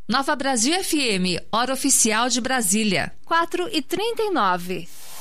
Nova Brasil FM, hora oficial de Brasília. 4h39.